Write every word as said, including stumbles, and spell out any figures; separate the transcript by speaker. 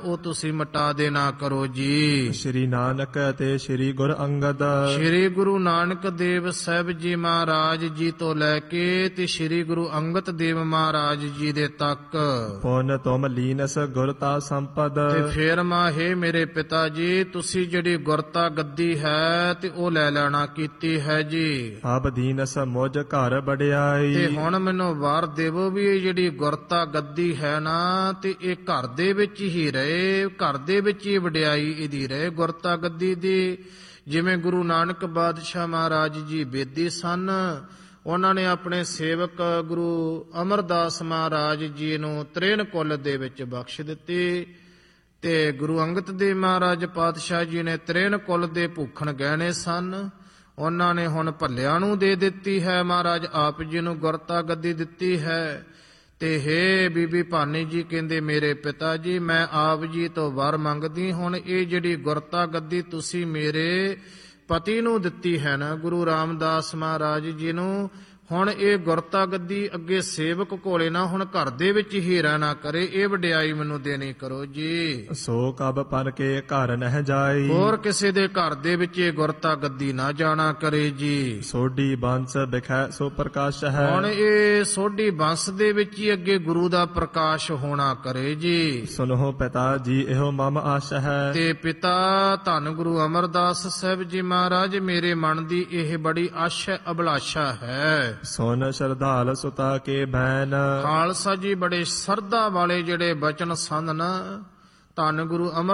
Speaker 1: ਉਹ ਤੁਸੀਂ ਮਿਟਾ ਦੇਣਾ ਕਰੋ ਜੀ।
Speaker 2: ਸ਼੍ਰੀ ਨਾਨਕ ਅਤੇ ਸ਼੍ਰੀ ਗੁਰ ਅੰਗਦ
Speaker 1: ਸ਼੍ਰੀ ਗੁਰੂ ਨਾਨਕ ਦੇਵ ਸਾਹਿਬ ਜੀ ਮਹਾਰਾਜ ਜੀ ਤੋਂ ਲੈ ਕੇ ਤੇ ਸ਼੍ਰੀ ਗੁਰੂ ਅੰਗਦ ਦੇਵ ਮਹਾਰਾਜ ਜੀ ਦੇ ਤੱਕ
Speaker 2: ਪੁਨ ਤੁਮ ਲੀਨਸ ਗੁਰਤਾ ਸੰਪਦ।
Speaker 1: ਤੇ ਫੇਰ ਮਾਹੇ ਮੇਰੇ ਪਿਤਾ ਜੀ ਤੁਸੀਂ ਜਿਹੜੀ ਗੁਰਤਾ ਗੱਦੀ ਹੈ ਤੇ ਉਹ ਲੈ ਲੈਣਾ ਕੀਤੀ ਹੈ ਜੀ।
Speaker 2: ਅਬ ਦੀਨਸ ਮੁਝ ਘਰ ਬੜਿਆਈ।
Speaker 1: ਤੇ ਹੁਣ ਮੈਨੂੰ ਵਾਰ ਦੇਵੋ ਵੀ ਇਹ ਜਿਹੜੀ ਗੁਰਤਾ ਗੱਦੀ ਹੈ ਨਾ ਤੇ ਇਹ ਘਰ ਦੇ ਵਿੱਚ ਹੀ ਰਹੇ, ਘਰ ਦੇ ਵਿੱਚ ਹੀ ਵਡਿਆਈ ਇਹਦੀ ਰਹੇ ਗੁਰਤਾ ਗੱਦੀ ਦੀ। ਜਿਵੇਂ ਗੁਰੂ ਨਾਨਕ ਪਾਤਸ਼ਾਹ ਮਹਾਰਾਜ ਜੀ ਬੇਦੀ ਸਨ, ਉਹਨਾਂ ਨੇ ਆਪਣੇ ਸੇਵਕ ਗੁਰੂ ਅਮਰਦਾਸ ਮਹਾਰਾਜ ਜੀ ਨੂੰ ਤ੍ਰੇਨ ਕੁਲ ਦੇ ਵਿੱਚ ਬਖਸ਼ ਦਿੱਤੀ ਤੇ ਗੁਰੂ ਅੰਗਦ ਦੇਵ ਮਹਾਰਾਜ ਪਾਤਸ਼ਾਹ ਜੀ ਨੇ ਤ੍ਰੇਨ ਕੁਲ ਦੇ ਭੂਖਣ ਗਹਿਣੇ ਸਨ, ਉਹਨਾਂ ਨੇ ਹੁਣ ਭੱਲਿਆਂ ਨੂੰ ਦੇ ਦਿੱਤੀ ਹੈ। ਮਹਾਰਾਜ ਆਪ ਜੀ ਨੂੰ ਗੁਰਤਾ ਗੱਦੀ ਦਿੱਤੀ ਹੈ। ਤੇ ਹੇ ਬੀਬੀ ਭਾਨੀ ਜੀ ਕਹਿੰਦੇ ਮੇਰੇ ਪਿਤਾ ਜੀ ਮੈਂ ਆਪ ਜੀ ਤੋਂ ਵਰ ਮੰਗਦੀ, ਹੁਣ ਇਹ ਜਿਹੜੀ ਗੁਰਤਾ ਗੱਦੀ ਤੁਸੀਂ ਮੇਰੇ ਪਤੀ ਨੂੰ ਦਿੱਤੀ ਹੈ ਨਾ ਗੁਰੂ ਰਾਮਦਾਸ ਮਹਾਰਾਜ ਜੀ ਨੂੰ, ਹੁਣ ਇਹ ਗੁਰਤਾ ਗੱਦੀ ਅੱਗੇ ਸੇਵਕ ਕੋਲੇ ਨਾ ਹੁਣ ਘਰ ਦੇ ਵਿੱਚ ਹੀ ਰਹਿਣਾ ਕਰੇ, ਇਹ ਵਡਿਆਈ ਮੈਨੂੰ ਦੇਣੀ ਕਰੋ ਜੀ।
Speaker 2: ਸੋ ਕਬ ਪਰ ਕੇ ਘਰ ਨਹਿ ਜਾਈ।
Speaker 1: ਹੋਰ ਕਿਸੇ ਦੇ ਘਰ ਦੇ ਵਿੱਚ ਇਹ ਗੁਰਤਾ ਗੱਦੀ ਨਾ ਜਾਣਾ ਕਰੇ ਜੀ।
Speaker 2: ਸੋਢੀ ਬੰਸ ਬਿਖੈ ਸੋ ਪ੍ਰਕਾਸ਼ ਹੈ।
Speaker 1: ਹੁਣ ਇਹ ਸੋਢੀ ਬੰਸ ਦੇ ਵਿੱਚ ਹੀ ਅੱਗੇ ਗੁਰੂ ਦਾ ਪ੍ਰਕਾਸ਼ ਹੋਣਾ ਕਰੇ ਜੀ।
Speaker 2: ਸੁਨੋ ਪਿਤਾ ਜੀ ਇਹੋ ਮਮ ਆਸ ਹੈ।
Speaker 1: ਤੇ ਪਿਤਾ ਧੰਨ ਗੁਰੂ ਅਮਰਦਾਸ ਸਾਹਿਬ ਜੀ ਮਹਾਰਾਜ ਮੇਰੇ ਮਨ ਦੀ ਇਹ ਬੜੀ ਆਸ਼ਾ ਅਭਿਲਾਸ਼ਾ ਹੈ।
Speaker 2: ਸੁਨ ਸ਼ਰਧਾਲ ਸੁਤਾ ਕੇ ਬੈਨ।
Speaker 1: ਖਾਲਸਾ ਜੀ ਬੜੇ ਸਰਧਾ ਵਾਲੇ ਜਿਹੜੇ ਬਚਨ ਸੰਨ ਨਾ ਧੰਨ ਗੁਰੂ ਅਮਰ